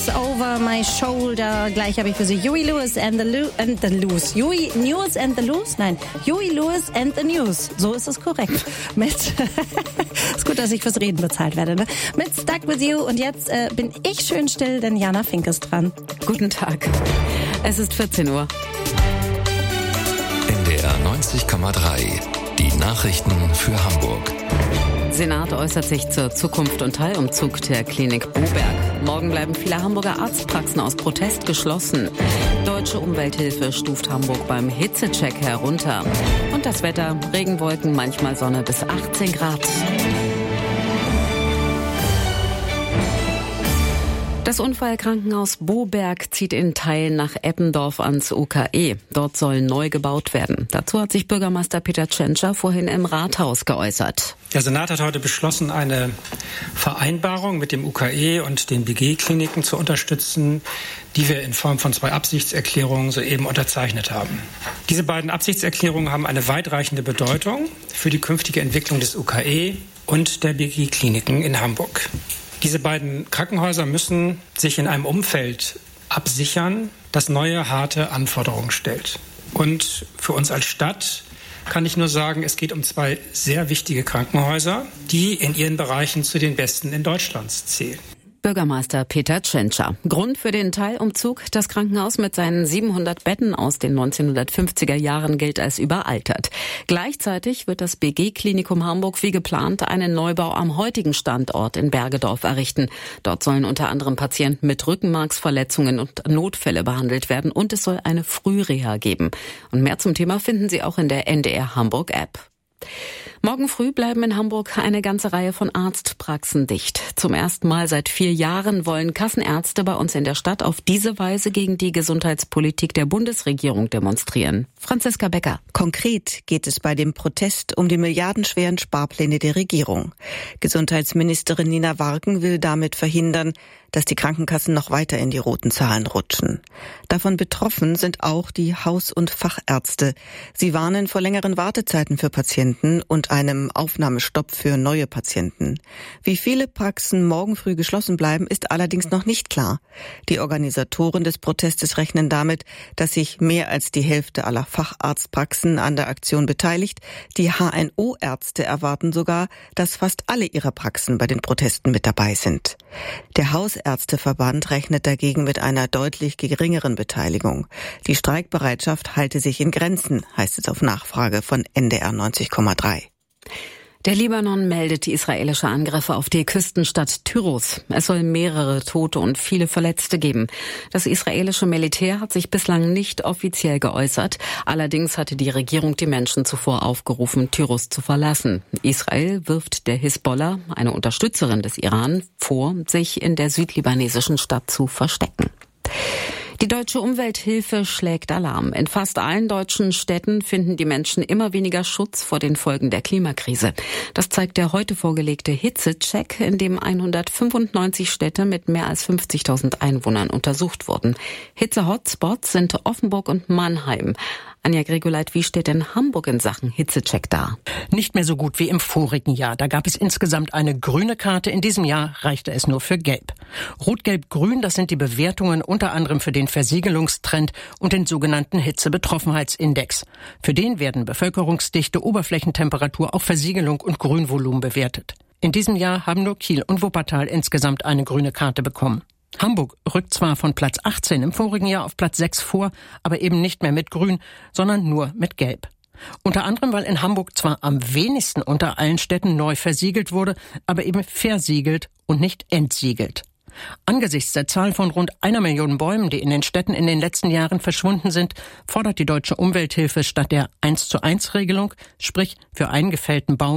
Looks Over My Shoulder. Gleich habe ich für Sie Huey Lewis and the News. Huey Lewis and the News? Nein, Huey Lewis and the News. So ist es korrekt. Ist gut, dass ich fürs Reden bezahlt werde, ne? Mit Stuck With You. Und jetzt bin ich schön still, denn Jana Fink ist dran. Guten Tag. Es ist 14 Uhr. NDR 90,3. Die Nachrichten für Hamburg. Senat äußert sich zur Zukunft und Teilumzug der Klinik Boberg. Morgen bleiben viele Hamburger Arztpraxen aus Protest geschlossen. Deutsche Umwelthilfe stuft Hamburg beim Hitzecheck herunter. Und das Wetter, Regenwolken, manchmal Sonne bis 18 Grad. Das Unfallkrankenhaus Boberg zieht in Teilen nach Eppendorf ans UKE. Dort soll neu gebaut werden. Dazu hat sich Bürgermeister Peter Tschentscher vorhin im Rathaus geäußert. Der Senat hat heute beschlossen, eine Vereinbarung mit dem UKE und den BG-Kliniken zu unterstützen, die wir in Form von 2 Absichtserklärungen soeben unterzeichnet haben. Diese beiden Absichtserklärungen haben eine weitreichende Bedeutung für die künftige Entwicklung des UKE und der BG-Kliniken in Hamburg. Diese beiden Krankenhäuser müssen sich in einem Umfeld absichern, das neue, harte Anforderungen stellt. Und für uns als Stadt kann ich nur sagen, es geht um 2 sehr wichtige Krankenhäuser, die in ihren Bereichen zu den besten in Deutschland zählen. Bürgermeister Peter Tschentscher. Grund für den Teilumzug: Das Krankenhaus mit seinen 700 Betten aus den 1950er Jahren gilt als überaltert. Gleichzeitig wird das BG-Klinikum Hamburg wie geplant einen Neubau am heutigen Standort in Bergedorf errichten. Dort sollen unter anderem Patienten mit Rückenmarksverletzungen und Notfälle behandelt werden und es soll eine Frühreha geben. Und mehr zum Thema finden Sie auch in der NDR Hamburg App. Morgen früh bleiben in Hamburg eine ganze Reihe von Arztpraxen dicht. Zum ersten Mal seit 4 Jahren wollen Kassenärzte bei uns in der Stadt auf diese Weise gegen die Gesundheitspolitik der Bundesregierung demonstrieren. Franziska Becker. Konkret geht es bei dem Protest um die milliardenschweren Sparpläne der Regierung. Gesundheitsministerin Nina Warken will damit verhindern, dass die Krankenkassen noch weiter in die roten Zahlen rutschen. Davon betroffen sind auch die Haus- und Fachärzte. Sie warnen vor längeren Wartezeiten für Patienten und einem Aufnahmestopp für neue Patienten. Wie viele Praxen morgen früh geschlossen bleiben, ist allerdings noch nicht klar. Die Organisatoren des Protestes rechnen damit, dass sich mehr als die Hälfte aller Facharztpraxen an der Aktion beteiligt. Die HNO-Ärzte erwarten sogar, dass fast alle ihrer Praxen bei den Protesten mit dabei sind. Der Hausärzteverband rechnet dagegen mit einer deutlich geringeren Beteiligung. Die Streikbereitschaft halte sich in Grenzen, heißt es auf Nachfrage von NDR 90,3. Der Libanon meldet israelische Angriffe auf die Küstenstadt Tyros. Es soll mehrere Tote und viele Verletzte geben. Das israelische Militär hat sich bislang nicht offiziell geäußert. Allerdings hatte die Regierung die Menschen zuvor aufgerufen, Tyros zu verlassen. Israel wirft der Hisbollah, eine Unterstützerin des Iran, vor, sich in der südlibanesischen Stadt zu verstecken. Die Deutsche Umwelthilfe schlägt Alarm. In fast allen deutschen Städten finden die Menschen immer weniger Schutz vor den Folgen der Klimakrise. Das zeigt der heute vorgelegte Hitzecheck, in dem 195 Städte mit mehr als 50.000 Einwohnern untersucht wurden. Hitze-Hotspots sind Offenburg und Mannheim. Anja Gregoleit, wie steht denn Hamburg in Sachen Hitzecheck da? Nicht mehr so gut wie im vorigen Jahr. Da gab es insgesamt eine grüne Karte. In diesem Jahr reichte es nur für gelb. Rot, Gelb, Grün, das sind die Bewertungen unter anderem für den Versiegelungstrend und den sogenannten Hitzebetroffenheitsindex. Für den werden Bevölkerungsdichte, Oberflächentemperatur, auch Versiegelung und Grünvolumen bewertet. In diesem Jahr haben nur Kiel und Wuppertal insgesamt eine grüne Karte bekommen. Hamburg rückt zwar von Platz 18 im vorigen Jahr auf Platz 6 vor, aber eben nicht mehr mit Grün, sondern nur mit Gelb. Unter anderem, weil in Hamburg zwar am wenigsten unter allen Städten neu versiegelt wurde, aber eben versiegelt und nicht entsiegelt. Angesichts der Zahl von rund 1 Million Bäumen, die in den Städten in den letzten Jahren verschwunden sind, fordert die Deutsche Umwelthilfe statt der 1:1-Regelung, sprich für einen gefällten Baum